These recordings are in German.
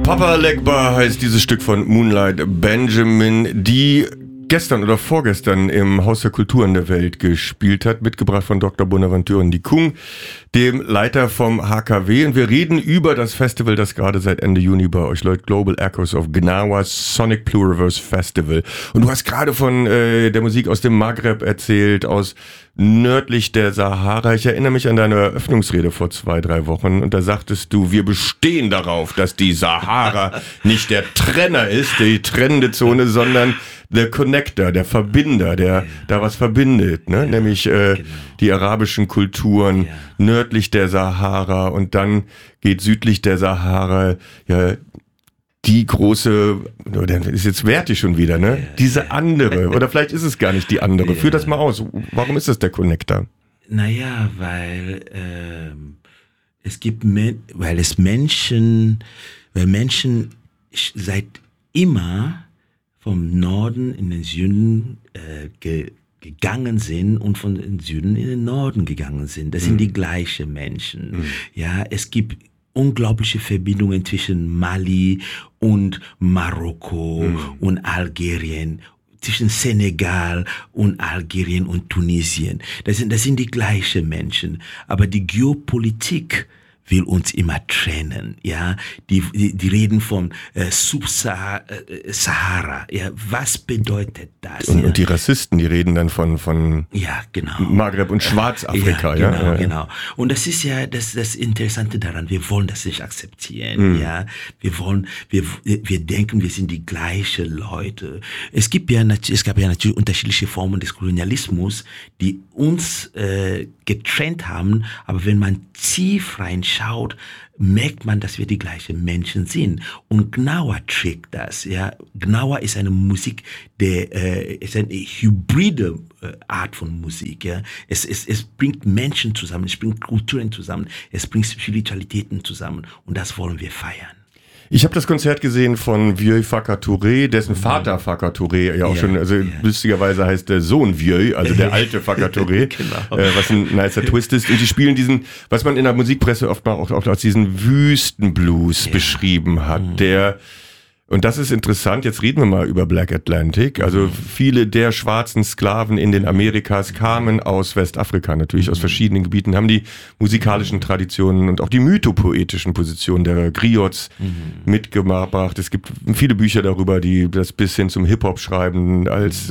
Papa Legba heißt dieses Stück von Moonlight Benjamin, die gestern oder vorgestern im Haus der Kulturen der Welt gespielt hat, mitgebracht von Dr. Bonaventure Ndikung, dem Leiter vom HKW. Und wir reden über das Festival, das gerade seit Ende Juni bei euch läuft, Global Echoes of Gnawa Sonic Pluriverse Festival. Und du hast gerade von der Musik aus dem Maghreb erzählt, aus nördlich der Sahara. Ich erinnere mich an deine Eröffnungsrede vor 2-3 Wochen und da sagtest du, wir bestehen darauf, dass die Sahara nicht der Trenner ist, die trennende Zone, sondern der Connector, der Verbinder, der da was verbindet, ne? Nämlich die arabischen Kulturen nördlich der Sahara und dann geht südlich der Sahara die große, das ist jetzt wertig schon wieder, ne? Diese andere, oder vielleicht ist es gar nicht die andere. Führ das mal aus. Warum ist das der Connector? Naja, weil Menschen seit immer vom Norden in den Süden gegangen sind und von den Süden in den Norden gegangen sind. Das sind die gleichen Menschen. Ja, es gibt unglaubliche Verbindungen zwischen Mali und Marokko und Algerien, zwischen Senegal und Algerien und Tunesien. Das sind die gleichen Menschen. Aber die Geopolitik will uns immer trennen, ja. Die reden von Sub-Sahara, ja. Was bedeutet das? Und die Rassisten, die reden dann von ja, genau. Maghreb und Schwarzafrika, ja. Genau. Und das ist ja das Interessante daran. Wir wollen das nicht akzeptieren, ja. Wir denken, wir sind die gleichen Leute. Es gab ja natürlich unterschiedliche Formen des Kolonialismus, die uns getrennt haben, aber wenn man tief reinschaut, merkt man, dass wir die gleichen Menschen sind. Und Gnawa trägt das. Ja, Gnawa ist eine Musik, ist eine hybride Art von Musik. Ja, es bringt Menschen zusammen, es bringt Kulturen zusammen, es bringt Spiritualitäten zusammen. Und das wollen wir feiern. Ich habe das Konzert gesehen von Vieux Faka Touré, dessen Vater Faka Touré ja auch schon, lustigerweise heißt der Sohn Vieux, also der alte Faka Touré, genau. Was ein nicer Twist ist. Und die spielen diesen, was man in der Musikpresse oft mal auch als diesen Wüstenblues beschrieben hat, und das ist interessant, jetzt reden wir mal über Black Atlantic. Also viele der schwarzen Sklaven in den Amerikas kamen aus Westafrika, natürlich aus verschiedenen Gebieten, haben die musikalischen Traditionen und auch die mythopoetischen Positionen der Griots mitgemacht. Es gibt viele Bücher darüber, die das bis hin zum Hip-Hop schreiben, als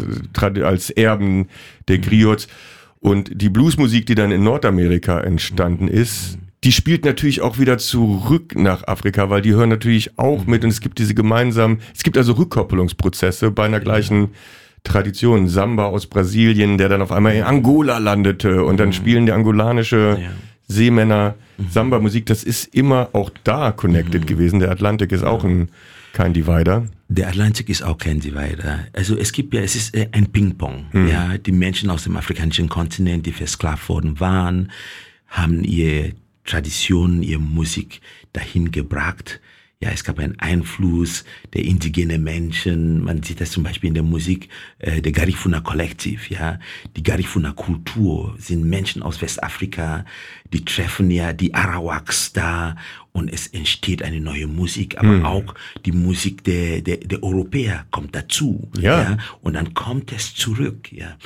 Erben der Griots. Und die Bluesmusik, die dann in Nordamerika entstanden ist, die spielt natürlich auch wieder zurück nach Afrika, weil die hören natürlich auch mit und es gibt also Rückkoppelungsprozesse bei einer gleichen Tradition. Samba aus Brasilien, der dann auf einmal in Angola landete und dann spielen die angolanische Seemänner Samba-Musik. Das ist immer auch da connected gewesen. Der Atlantik ist auch kein Divider. Der Atlantik ist auch kein Divider. Also es ist ein Ping-Pong. Ja, die Menschen aus dem afrikanischen Kontinent, die versklavt worden waren, haben ihre Traditionen, ihre Musik dahin gebracht. Ja, es gab einen Einfluss der indigenen Menschen. Man sieht das zum Beispiel in der Musik der Garifuna Kollektiv. Ja, die Garifuna Kultur sind Menschen aus Westafrika, die treffen ja die Arawaks da und es entsteht eine neue Musik, aber auch die Musik der Europäer kommt dazu. Ja. Und dann kommt es zurück. Ja,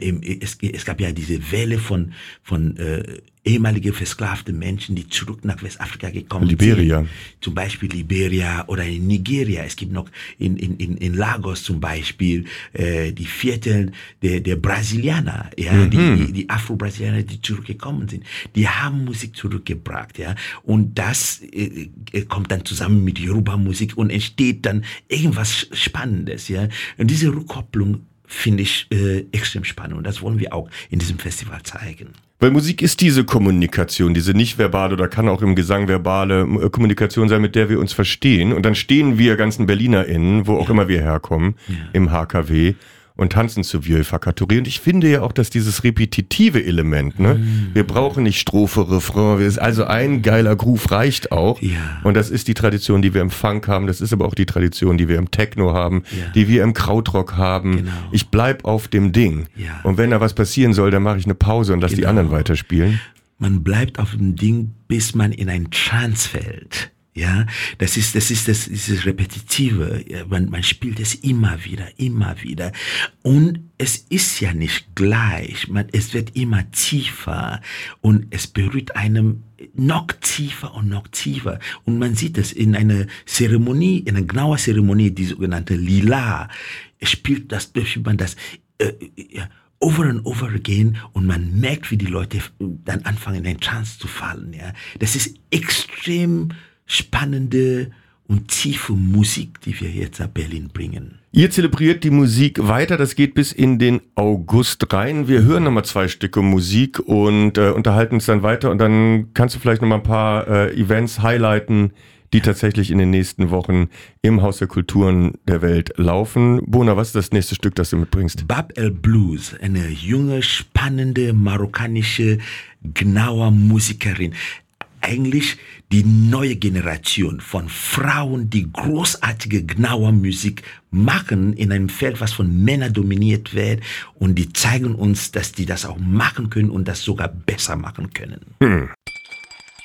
es gab ja diese Welle von ehemalige versklavte Menschen, die zurück nach Westafrika gekommen Liberia. sind. Zum Beispiel Liberia oder in Nigeria. Es gibt noch in Lagos zum Beispiel die Viertel der Brasilianer, ja, die Afro-Brasilianer, die zurückgekommen sind. Die haben Musik zurückgebracht, ja. Und das kommt dann zusammen mit Yoruba-Musik und entsteht dann irgendwas Spannendes, ja. Und diese Rückkopplung finde ich extrem spannend und das wollen wir auch in diesem Festival zeigen. Weil Musik ist diese Kommunikation, diese nicht verbale oder kann auch im Gesang verbale Kommunikation sein, mit der wir uns verstehen. Und dann stehen wir ganzen BerlinerInnen, wo auch immer wir herkommen, im HKW und tanzen zu Vieux Faka Touré. Und ich finde ja auch, dass dieses repetitive Element, ne, wir brauchen nicht Strophe, Refrain, also ein geiler Groove reicht auch. Ja. Und das ist die Tradition, die wir im Funk haben, das ist aber auch die Tradition, die wir im Techno haben, die wir im Krautrock haben. Genau. Ich bleib auf dem Ding. Ja. Und wenn da was passieren soll, dann mache ich eine Pause und lass die anderen weiterspielen. Man bleibt auf dem Ding, bis man in ein Trance fällt. Ja, das ist Repetitive. Ja, man spielt es immer wieder. Und es ist ja nicht gleich. Es wird immer tiefer und es berührt einem noch tiefer. Und man sieht es in einer Zeremonie, in einer genauen Zeremonie, die sogenannte Lila, spielt man das over and over again und man merkt, wie die Leute dann anfangen, in den Trance zu fallen. Ja, das ist extrem spannende und tiefe Musik, die wir jetzt nach Berlin bringen. Ihr zelebriert die Musik weiter, das geht bis in den August rein. Wir hören nochmal 2 Stücke Musik und unterhalten uns dann weiter und dann kannst du vielleicht nochmal ein paar Events highlighten, die tatsächlich in den nächsten Wochen im Haus der Kulturen der Welt laufen. Bona, was ist das nächste Stück, das du mitbringst? Bab El Blues, eine junge, spannende, marokkanische, genaue Musikerin. Eigentlich die neue Generation von Frauen, die großartige, genaue Musik machen in einem Feld, was von Männern dominiert wird. Und die zeigen uns, dass die das auch machen können und das sogar besser machen können.